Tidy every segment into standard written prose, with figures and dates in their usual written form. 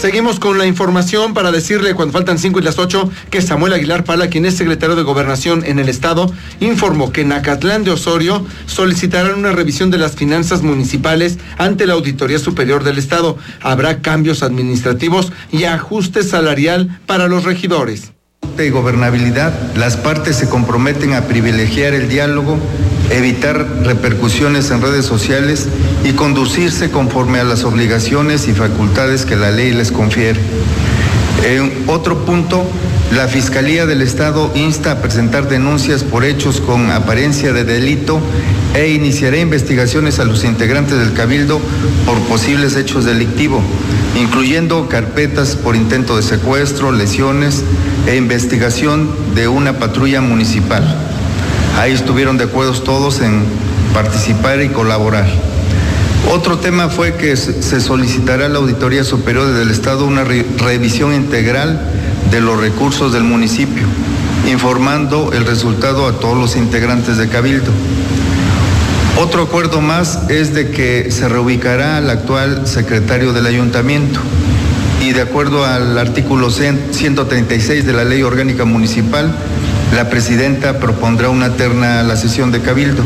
Seguimos con la información para decirle, cuando faltan 5:08, que Samuel Aguilar Pala, quien es secretario de Gobernación en el Estado, informó que en Acatlán de Osorio solicitarán una revisión de las finanzas municipales ante la Auditoría Superior del Estado. Habrá cambios administrativos y ajuste salarial para los regidores. De gobernabilidad, las partes se comprometen a privilegiar el diálogo, evitar repercusiones en redes sociales y conducirse conforme a las obligaciones y facultades que la ley les confiere. En otro punto, la Fiscalía del Estado insta a presentar denuncias por hechos con apariencia de delito e iniciará investigaciones a los integrantes del Cabildo por posibles hechos delictivos, incluyendo carpetas por intento de secuestro, lesiones e investigación de una patrulla municipal. Ahí estuvieron de acuerdo todos en participar y colaborar. Otro tema fue que se solicitará a la Auditoría Superior del Estado una revisión integral de los recursos del municipio, informando el resultado a todos los integrantes de Cabildo. Otro acuerdo más es de que se reubicará al actual secretario del ayuntamiento y de acuerdo al artículo 136 de la Ley Orgánica Municipal, la presidenta propondrá una terna a la sesión de Cabildo.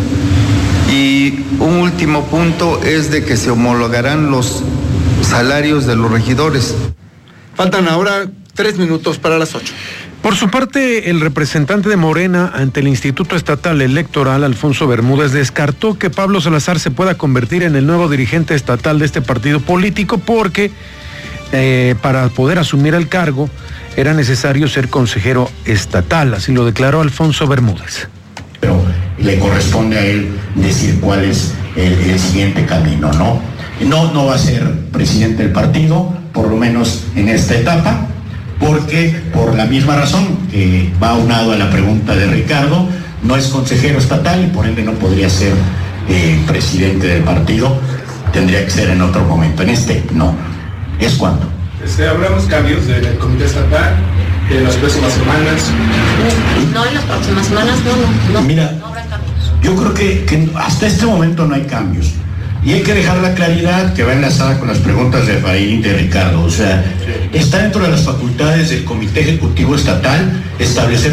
Y un último punto es de que se homologarán los salarios de los regidores. Faltan ahora 3 minutos para las 8. Por su parte, el representante de Morena ante el Instituto Estatal Electoral, Alfonso Bermúdez, descartó que Pablo Salazar se pueda convertir en el nuevo dirigente estatal de este partido político porque para poder asumir el cargo era necesario ser consejero estatal, así lo declaró Alfonso Bermúdez. Pero le corresponde a él decir cuál es el siguiente camino, ¿no? No va a ser presidente del partido, por lo menos en esta etapa, porque por la misma razón que va aunado a la pregunta de Ricardo, no es consejero estatal y por ende no podría ser presidente del partido, tendría que ser en otro momento, en este no. ¿Es cuándo? Habremos cambios del comité estatal en las próximas semanas. No, en las próximas semanas no. Mira, no habrá cambios. Yo creo que hasta este momento no hay cambios. Y hay que dejar la claridad que va enlazada con las preguntas de Efraín y de Ricardo. O sea, está dentro de las facultades del Comité Ejecutivo Estatal establecer.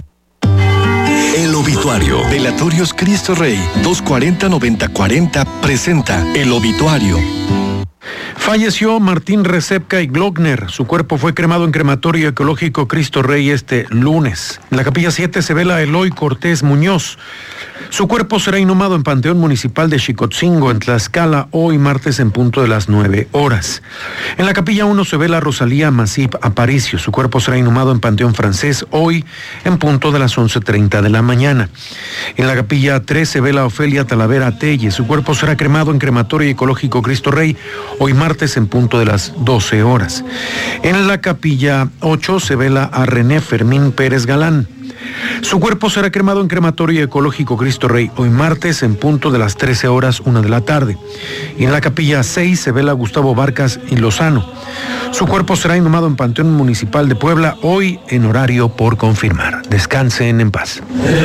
El obituario. Velatorios Cristo Rey 240-9040 presenta El obituario. Falleció Martín Recepca y Glockner. Su cuerpo fue cremado en crematorio ecológico Cristo Rey este lunes. En la capilla 7 se vela Eloy Cortés Muñoz. Su cuerpo será inhumado en Panteón Municipal de Xicotzingo, en Tlaxcala, hoy martes en punto de las 9 horas. En la capilla 1 se vela Rosalía Masip Aparicio. Su cuerpo será inhumado en Panteón Francés, hoy en punto de las 11:30 de la mañana. En la capilla 3 se vela Ofelia Talavera Telle. Su cuerpo será cremado en crematorio ecológico Cristo Rey, hoy martes en punto de las 12 horas. En la capilla 8 se vela a René Fermín Pérez Galán. Su cuerpo será cremado en crematorio ecológico Cristo Rey, hoy martes en punto de las 13 horas 1 de la tarde. Y en la capilla 6 se vela Gustavo Barcas y Lozano. Su cuerpo será inhumado en Panteón Municipal de Puebla, hoy en horario por confirmar. Descansen en paz.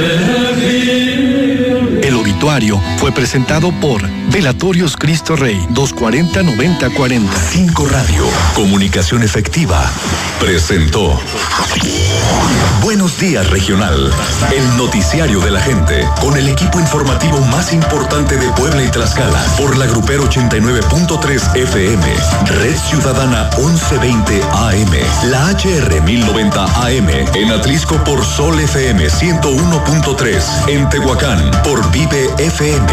El obituario fue presentado por Velatorios Cristo Rey 240-9040. 5 Radio. Comunicación efectiva. Presentó Buenos Días Regional, el noticiario de la gente, con el equipo informativo más importante de Puebla y Tlaxcala, por la Grupero 89.3 FM, Red Ciudadana 1120 AM, la HR 1090 AM, en Atlisco por Sol FM 101.3, en Tehuacán por Vive FM.